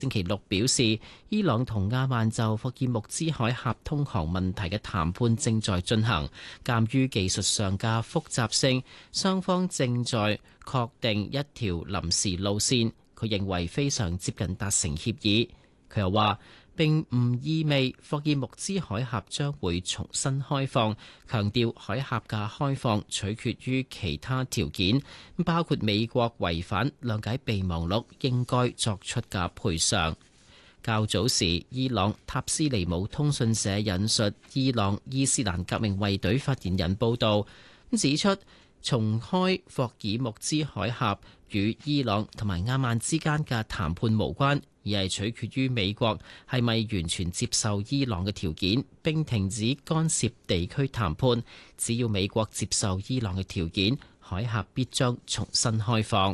星期六表示，伊朗同阿曼就霍爾木茲海峽通航問題嘅談判正在進行，鑑於技術上嘅複雜性，雙方正在確定一條臨時路線。佢認為非常接近達成協議。佢又話並唔意味霍爾木茲海峽將會重新開放，強調海峽嘅開放取決於其他條件，包括美國違反諒解備忘錄應該作出嘅賠償。較早時，伊朗塔斯尼姆通訊社引述伊朗伊斯蘭革命衛隊發言人報導，指出重開霍爾木茲海峽與伊朗同埋阿曼之間嘅談判無關，而係取決於美國係咪完全接受伊朗嘅條件，並停止干涉地區談判。只要美國接受伊朗嘅條件，海峽必將重新開放。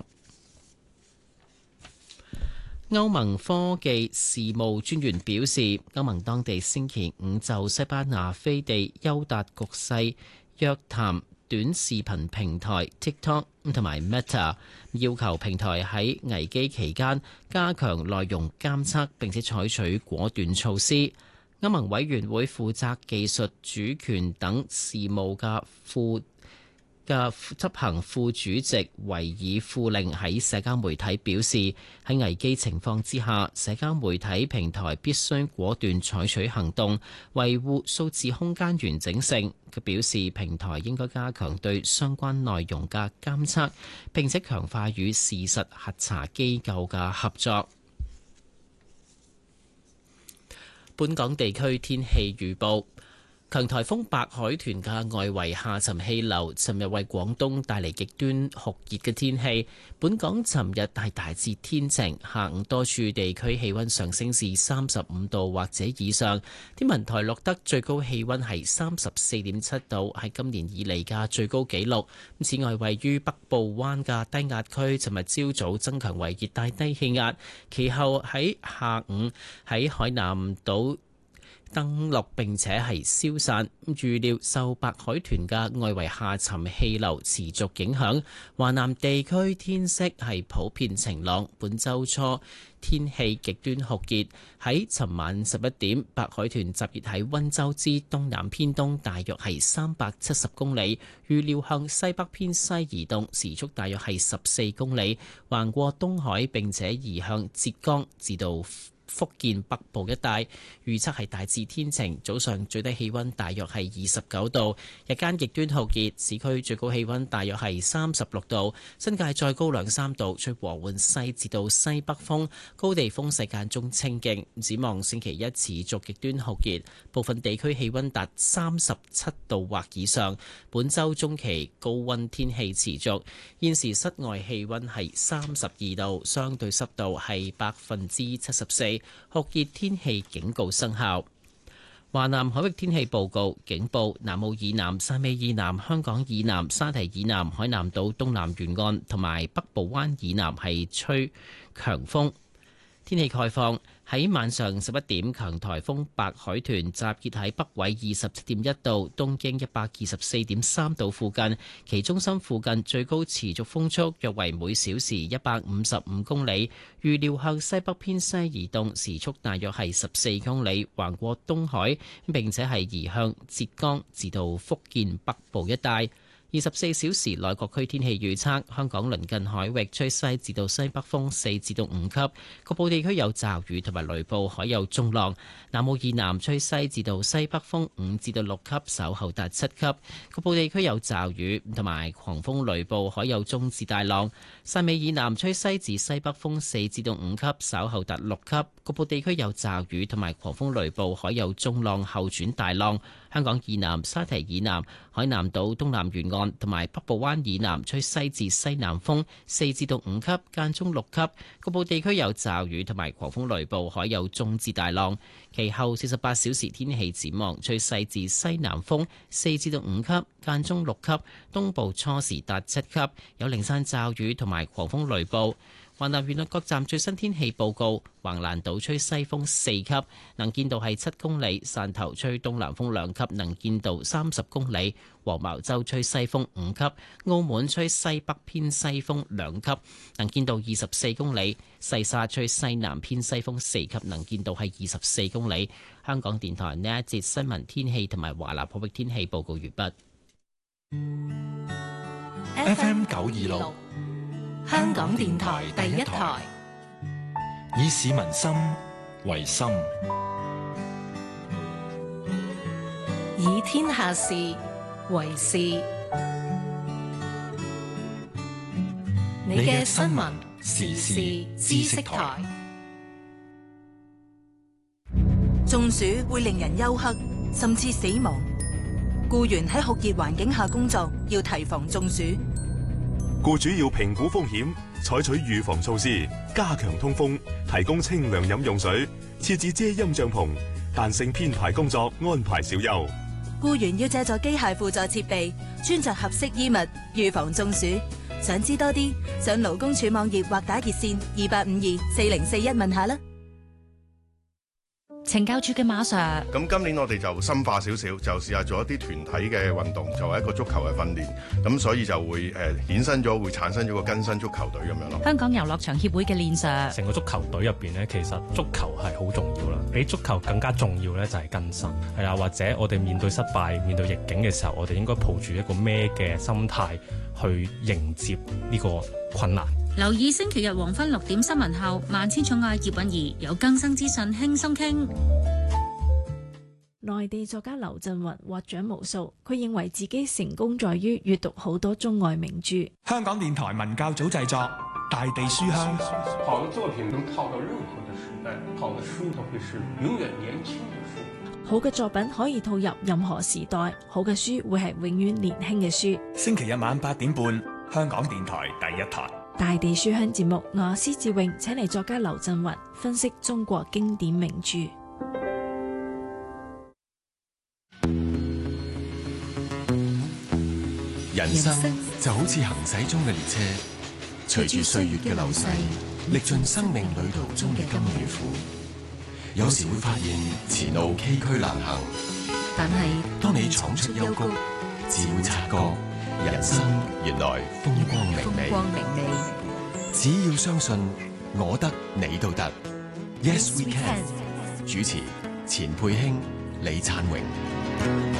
歐盟科技事務專員表示，歐盟當地星期五就西班牙飛地優達局勢約談短視頻平台 TikTok 同埋 Meta， 要求平台喺危機期間加強內容監測並且採取果斷措施。歐盟委員會負責技術主權等事務嘅執行副主席維爾庫令喺社交媒體表示，喺危機情況之下，社交媒體平台必須果斷採取行動，維護數字空間完整性。佢表示，平台應該加強對相關內容嘅監測，並且強化與事實核查機構嘅合作。本港地區天氣預報。強颱風白海豚嘅外圍下沉氣流，尋日為廣東帶嚟極端酷熱嘅天氣。本港尋日係大致天晴，下午多處地區氣溫上升至35度或者以上。天文台錄得最高氣溫係34.7度，係今年以嚟嘅最高紀錄。此外，位於北部灣嘅低壓區，尋日朝早增強為熱帶低氣壓，其後喺下午喺海南島登陸並且係消散，預料受白海豚嘅外圍下沉氣流持續影響，華南地區天色係普遍晴朗。本週初天氣極端酷熱，喺尋晚11點，白海豚集結喺溫州之東南偏東，大約係370公里，預料向西北偏西移動，時速大約係14公里，橫過東海並且移向浙江至到福建北部一帶，預測係大致天晴，早上最低氣溫大約係29度，日間極端酷熱，市區最高氣溫大約係36度，新界再高2-3度，吹和緩西至到西北風，高地風勢間中清勁。展望星期一持續極端酷熱，部分地區氣溫達37度或以上。本週中期高溫天氣持續，現時室外氣溫係32度，相對濕度係74%。酷熱天氣警告生效。華南海域天氣報告警報：南澳以南、汕尾以南、香港以南、沙堤以南、海南島東南沿岸同埋北部灣以南係吹強風。天氣概況：喺晚上11點，強颱風白海豚集結喺北緯27.1度、東經124.3度附近，其中心附近最高持續風速約為每小時155公里，預料向西北偏西移動，時速大約係14公里，橫過東海，並且係移向浙江至到福建北部一帶。24小時內各區天氣預測：香港鄰近海域吹西至到西北風4至到5級，局部地區有驟雨同埋雷暴，海有中浪。南澳以南吹西至到西北風5至到6級，稍後達7級，局部地區有驟雨同埋狂風雷暴，海有中至大浪。汕尾以南吹西至西北風4至到5級，稍後達6級，局部地區有驟雨同埋狂風雷暴，海有中浪後轉大浪。香港以南、沙堤以南、海南島東南沿岸同埋北部灣以南吹西至西南風4至到5級，間中6級，局部地區有驟雨同埋狂風雷暴，海有中至大浪。其後48小時天氣展望：吹西至西南風4至到5級，間中6級，東部初時達7級，有零散驟雨同埋狂風雷暴。 華南沿岸各站最新天氣報告：橫瀾島吹西風4級，能見度係7公里；汕頭吹東南風2級，能見度30公里；黃茅洲吹西風5級；澳門吹西北偏西風2級，能見度24公里；細沙吹西南偏西風4級，能見度係24公里。香港電台呢一節新聞天氣同埋華南海域天氣報告完畢。 FM 926，香港電台第一台，以市民心為心， 以天下事為事。你嘅新聞時事知識台。 中暑會令人休克，甚至死亡。僱員喺酷熱環境下工作，要提防中暑。 僱主要評估風險，採取預防措施，加強通風，提供清涼飲用水，設置遮陰帳篷，彈性編排工作，安排小休。 僱員要借助機械輔助設備，穿着合適衣物，預防中暑。想知多啲，上勞工處網頁或打熱線28524041問下啦。 懲教處嘅馬 Sir， 咁今年我哋就深化少少，就試下做一啲團體嘅運動，就係一個足球嘅訓練，咁所以就會衍生咗，會產生咗個更新足球隊咁樣咯。 香港遊樂場協會嘅練 Sir， 成個足球隊入邊呢，其實足球係好重要啦，比足球更加重要呢，就係更新，係啊，或者我哋面對失敗、面對逆境嘅時候，我哋應該抱住一個咩嘅心態去迎接呢個困難。 留意星期日黃昏6點新聞後，萬千寵愛葉韻儀有更新資訊輕鬆傾。 內地作家劉震雲獲獎無數，佢認為自己成功在於閱讀好多中外名著。 香港電台文教組製作《大地書香》。 好的作品能套到任何的時代，好的書它會是永遠年輕的書。 好嘅作品可以套入任何時代，好嘅書會係永遠年輕嘅書。 星期日晚8點半，香港電台第一台。 大地書香節目，我施志穎請嚟作家劉震雲分析中國經典名著。 人生就好似行駛中嘅列車，隨住歲月嘅流逝，歷盡生命旅途中嘅甘與苦。有時會發現前路崎嶇難行， 但係當你闖出幽谷，只會察覺人生原來風光明媚。只要相信，我得你都得。Yes we can。主持：錢佩卿、李燦榮。